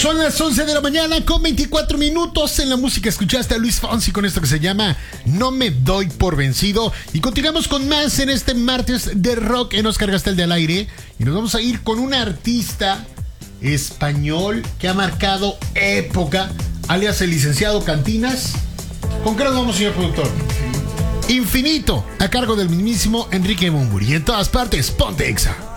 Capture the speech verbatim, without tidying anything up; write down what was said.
Son las once de la mañana con veinticuatro minutos. En la música escuchaste a Luis Fonsi con esto que se llama No me doy por vencido. Y continuamos con más en este martes de rock en Oscar Gastel de al aire. Y nos vamos a ir con un artista español que ha marcado época, alias el licenciado Cantinas. ¿Con qué nos vamos, señor productor? Infinito, a cargo del mismísimo Enrique Bunbury. Y en todas partes, ponte Exa.